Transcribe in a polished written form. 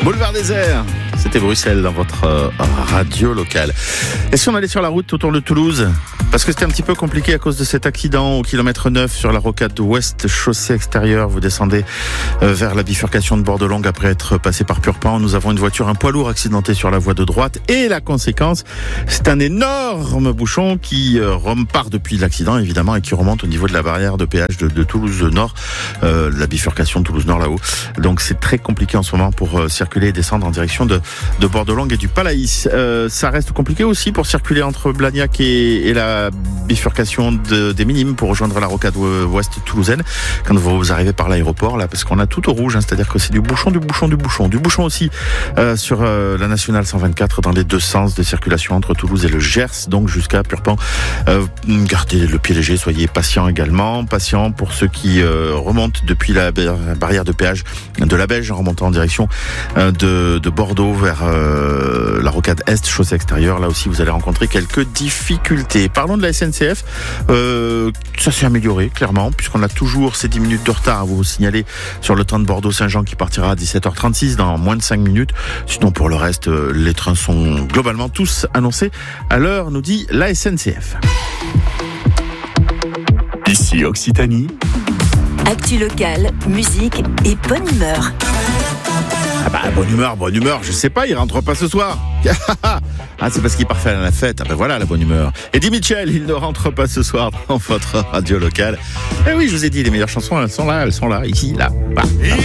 Boulevard Désert, c'était Bruxelles dans votre radio locale. Et si on allait sur la route autour de Toulouse ? Parce que c'était un petit peu compliqué à cause de cet accident au kilomètre 9 sur la rocade ouest, chaussée extérieure. Vous descendez vers la bifurcation de Bordelongue après être passé par Purpan. Nous avons une voiture, un poids lourd accidenté sur la voie de droite. Et la conséquence, c'est un énorme bouchon qui repart depuis l'accident, évidemment, et qui remonte au niveau de la barrière de péage de Toulouse Nord, la bifurcation de Toulouse Nord là-haut. Donc c'est très compliqué en ce moment pour circuler et descendre en direction de Bordelongue et du Palaïs. Ça reste compliqué aussi pour circuler entre Blagnac et la bifurcation des Minimes pour rejoindre la rocade ouest toulousaine quand vous arrivez par l'aéroport là, parce qu'on a tout au rouge, c'est-à-dire que c'est du bouchon aussi sur la nationale 124 dans les deux sens de circulation entre Toulouse et le Gers, donc jusqu'à Purpan. Gardez le pied léger, soyez patient également, patient pour ceux qui remontent depuis la barrière de péage de la Belge en remontant en direction de Bordeaux vers la rocade est, chaussée extérieure. Là aussi vous allez rencontrer quelques difficultés. Parlons de la SNCF, ça s'est amélioré clairement puisqu'on a toujours ces 10 minutes de retard à vous signaler sur le train de Bordeaux-Saint-Jean qui partira à 17h36 dans moins de 5 minutes. Sinon pour le reste, les trains sont globalement tous annoncés à l'heure, nous dit la SNCF. Ici Occitanie. Actu locale, musique et bonne humeur. Ah bah bonne humeur, je sais pas, il rentre pas ce soir. Ah, c'est parce qu'il part faire la fête. Ah ben voilà la bonne humeur. Eddie Mitchell, il ne rentre pas ce soir dans votre radio locale. Eh oui, je vous ai dit, les meilleures chansons, elles sont là, ici, là.